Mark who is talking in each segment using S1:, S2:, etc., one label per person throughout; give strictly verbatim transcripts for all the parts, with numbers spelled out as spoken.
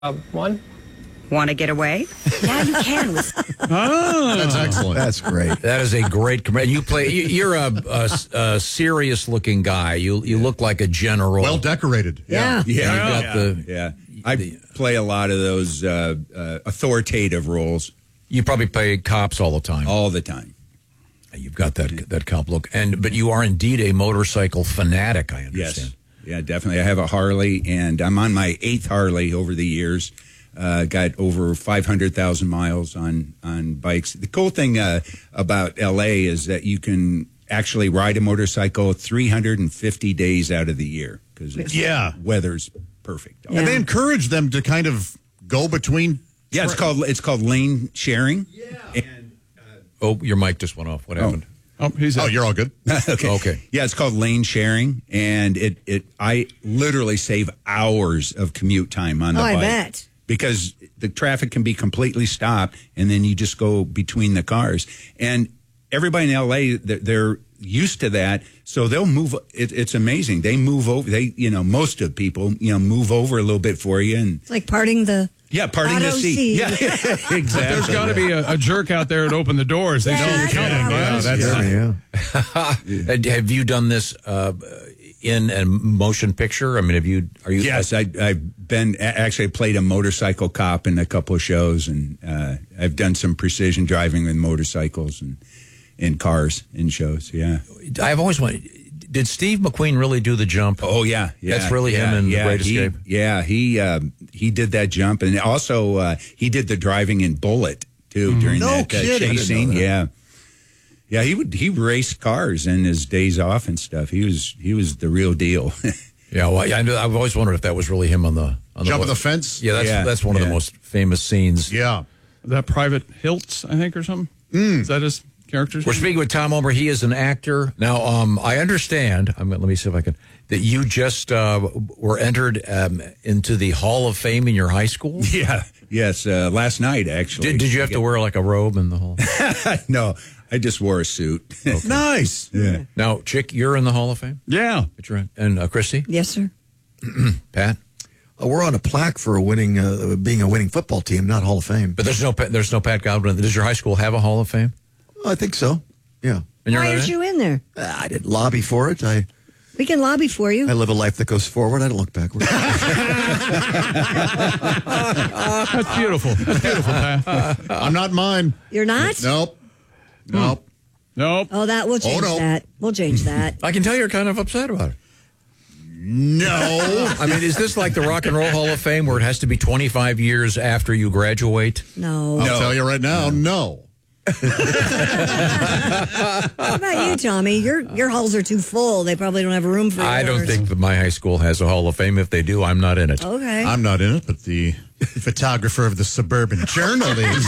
S1: Uh, one.
S2: Want to get away? Yeah, you can.
S3: Oh,
S4: that's excellent.
S5: That's great.
S3: That is a great commercial. You play. you- You're a, a, a serious-looking guy. You you look like a general.
S4: Well decorated.
S6: Yeah.
S3: You
S7: Yeah,
S3: got
S7: yeah,
S3: the.
S7: yeah. I play a lot of those uh, uh, authoritative roles
S3: You probably play cops all the time.
S7: all the time.
S3: You've got that that cop look, and but you are indeed a motorcycle fanatic. I understand.
S7: Yes. Yeah, definitely. I have a Harley, and I'm on my eighth Harley over the years. Uh, got over five hundred thousand miles on, on bikes. The cool thing uh, about L A is that you can actually ride a motorcycle three hundred fifty days out of the year because
S4: Yeah.
S7: weather's perfect.
S6: Yeah.
S4: And they encourage them to kind of go between.
S7: Yeah, it's called it's called lane sharing. Yeah. And,
S3: Oh, your mic just went off. What happened?
S4: Oh, he's oh, you're all good.
S7: okay.
S3: Okay.
S7: Yeah, it's called lane sharing, and it it I literally save hours of commute time on the
S6: Oh, I
S7: bike.
S6: bet.
S7: Because the traffic can be completely stopped, and then you just go between the cars. And everybody in L A, they're, they're used to that, so they'll move. It, it's amazing. They move over. They, you know, most of people, you know, move over a little bit for you, and
S6: It's like parting the
S7: yeah, parting the
S6: auto
S7: seat.
S6: seat.
S7: Yeah, exactly.
S1: There's got to be a, a jerk out there to open the doors. They
S6: Yeah,
S1: know you're
S6: that's
S1: coming.
S6: what I
S1: Yeah,
S6: was-
S1: that's
S5: Yeah, yeah.
S3: Uh, Have you done this uh, in a motion picture? I mean, have you? Are you?
S7: Yes, I, I've been actually played a motorcycle cop in a couple of shows, and uh, I've done some precision driving with motorcycles and in cars in shows. Yeah.
S3: I've always wanted. Did Steve McQueen really do the jump?
S7: Oh yeah, yeah.
S3: That's really
S7: yeah,
S3: him in The
S7: yeah,
S3: Great
S7: he,
S3: Escape?
S7: Yeah, he uh, he did that jump, and also uh, he did the driving in Bullet too during
S5: No
S7: that uh,
S5: kidding. I didn't
S7: chase scene.
S5: know that.
S7: Yeah, yeah. He would he raced cars in his days off and stuff. He was he was the real deal.
S3: Yeah, well, I know, I've always wondered if that was really him on the on
S4: Jump
S3: the,
S4: the fence.
S3: Yeah, that's
S7: Yeah,
S3: that's one of the
S7: yeah.
S3: most famous scenes.
S4: Yeah.
S1: that Private Hiltz, I think, or something. Is that his character's
S3: We're
S1: name?
S3: speaking with Tom Omer. He is an actor. Now, um, I understand. I'm, let me see if I can. That you just uh, were entered um, into the Hall of Fame in your high school.
S7: yeah. Yes. Uh, last night actually.
S3: Did, did you have to wear like a robe in the hall?
S7: No, I just wore a suit.
S4: Nice.
S7: Yeah.
S3: Now, Chick, you're in the Hall of Fame.
S1: Yeah.
S3: But you're in. And uh, Christy,
S6: Yes, sir.
S3: Pat.
S5: Uh, we're on a plaque for a winning, uh, being a winning football team, not Hall of Fame.
S3: But there's no Pa- there's no Pat Godwin. Does your high school have a Hall of Fame?
S5: I think so. Yeah.
S3: And you're
S6: Why
S3: not
S6: aren't
S3: in it?
S6: you in there?
S5: Uh, I didn't lobby for it. I,
S6: We can lobby for you.
S5: I live a life that goes forward. I don't look backward.
S1: That's beautiful. That's beautiful, Pat.
S4: I'm not mine.
S6: You're not?
S4: Nope. Nope.
S1: Nope.
S6: Oh, that we'll change
S4: no.
S6: that. We'll change that.
S3: I can tell you're kind of upset about it.
S4: No.
S3: I mean, is this like the Rock and Roll Hall of Fame where it has to be twenty-five years after you graduate?
S6: No.
S4: I'll tell you right now, no.
S6: How about you, Tommy? Your your halls are too full. They probably don't have room for
S3: I don't
S6: yours.
S3: think that my high school has a Hall of Fame. If they do, I'm not in it.
S6: Okay.
S4: I'm not in it, but the photographer of the Suburban Journal is.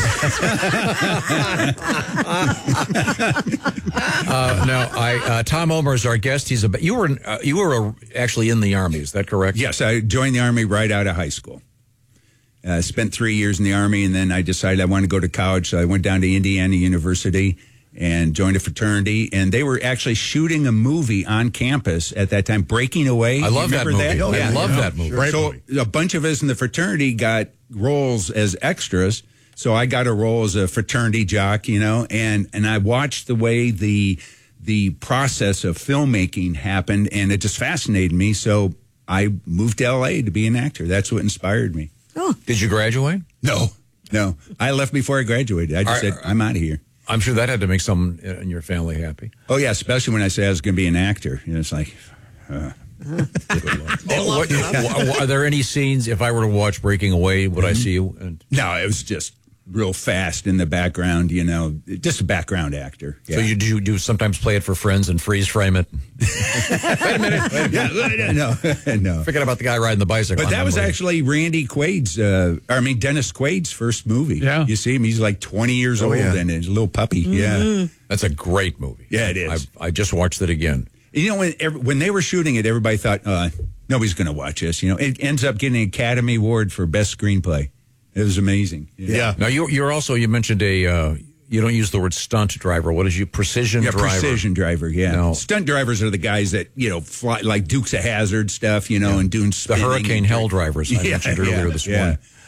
S3: Uh, no, I uh, Tom Omer is our guest. He's a you were uh, you were a, actually in the Army. Is that correct?
S7: Yes, I joined the Army right out of high school. Uh, spent three years in the Army, and then I decided I wanted to go to college, so I went down to Indiana University and joined a fraternity. And they were actually shooting a movie on campus at that time, Breaking Away.
S3: I love
S7: You
S3: that
S7: remember
S3: movie.
S7: that?
S3: I
S7: Yeah.
S3: love that movie.
S4: Great
S7: So
S4: movie.
S7: a bunch of us in the fraternity got roles as extras. So I got a role as a fraternity jock, you know, and, and I watched the way the the process of filmmaking happened, and it just fascinated me. So I moved to L A to be an actor. That's what inspired me.
S6: Oh,
S3: Did you graduate?
S7: No, no. I left before I graduated. I just
S3: Are-
S7: said, I'm out of here.
S3: I'm sure that had to make someone in your family happy.
S7: Oh, yeah, especially when I said I was going to be an actor. You know, it's like, uh,
S3: Oh, what- w- are there any scenes? If I were to watch Breaking Away, would I see you? And
S7: no, it was just real fast in the background, you know, just a background actor. Yeah.
S3: So you do, do sometimes play it for friends and freeze frame it. Wait a minute. Wait a minute.
S7: Yeah, no, no.
S3: Forget about the guy riding the bicycle.
S7: But that
S3: I'm
S7: was
S3: movie.
S7: actually Randy Quaid's, uh, I mean, Dennis Quaid's first movie.
S1: Yeah.
S7: You see him, he's like twenty years
S5: Oh,
S7: old
S5: yeah.
S7: and he's a little puppy. Yeah.
S3: That's a great movie.
S7: Yeah, it is.
S3: I, I just watched it again.
S7: You know, when every, when they were shooting it, everybody thought, uh, nobody's going to watch this. You know, it ends up getting an Academy Award for Best Screenplay. It was amazing.
S4: Yeah.
S3: Now you you're also you mentioned a uh, you don't use the word stunt driver. What is you precision
S7: Yeah,
S3: driver?
S7: precision driver, yeah.
S3: No.
S7: Stunt drivers are the guys that, you know, fly like Dukes of Hazzard stuff, you know, and doing
S3: The
S7: spinning
S3: Hurricane
S7: and-
S3: Hell drivers I
S7: Yeah,
S3: mentioned earlier
S7: yeah,
S3: this
S7: yeah.
S3: morning.